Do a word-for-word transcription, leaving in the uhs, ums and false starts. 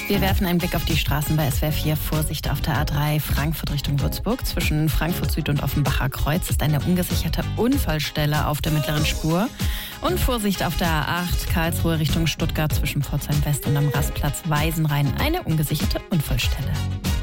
Wir werfen einen Blick auf die Straßen bei S W R vier. Vorsicht auf der A drei Frankfurt Richtung Würzburg. Zwischen Frankfurt Süd und Offenbacher Kreuz ist eine ungesicherte Unfallstelle auf der mittleren Spur. Und Vorsicht auf der A acht Karlsruhe Richtung Stuttgart zwischen Pforzheim West und am Rastplatz Weisenrhein. Eine ungesicherte Unfallstelle.